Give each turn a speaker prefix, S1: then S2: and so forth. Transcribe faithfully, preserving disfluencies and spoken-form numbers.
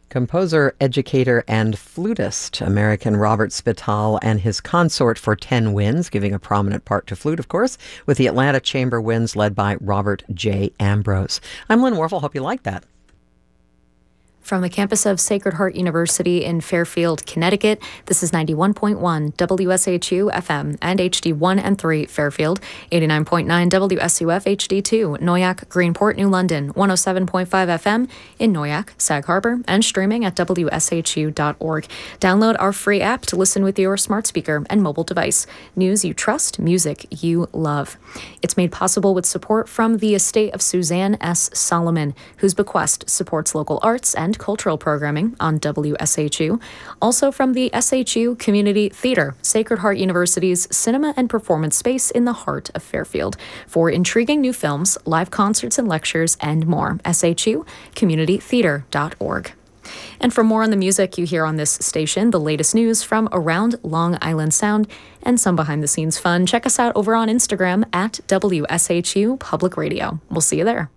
S1: Composer, educator, and flutist, American Robert Spittal and his consort for ten Winds, giving a prominent part to flute, of course, with the Atlanta Chamber Winds led by Robert J. Ambrose. I'm Lynn Warfel. Hope you like that.
S2: From the campus of Sacred Heart University in Fairfield, Connecticut, this is ninety-one point one W S H U F M and H D one and three Fairfield, eighty-nine point nine W S U F H D two Noyac, Greenport, New London, one oh seven point five F M in Noyac, Sag Harbor, and streaming at W S H U dot org. Download our free app to listen with your smart speaker and mobile device. News you trust, music you love. It's made possible with support from the estate of Suzanne S. Solomon, whose bequest supports local arts and cultural programming on W S H U. Also from the S H U Community Theater, Sacred Heart University's cinema and performance space in the heart of Fairfield. For intriguing new films, live concerts and lectures, and more, S H U community theater dot org. And for more on the music you hear on this station, the latest news from around Long Island Sound, and some behind-the-scenes fun, check us out over on Instagram at W S H U Public Radio. We'll see you there.